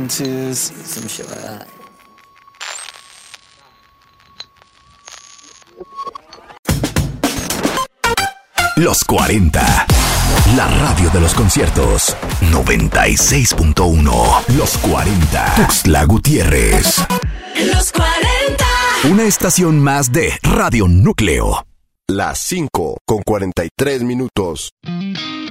twos, some shit like that. Los 40. La radio de los conciertos. 96.1. Los 40. Tuxtla Gutiérrez. Los 40. Una estación más de Radio Núcleo. Las 5:43.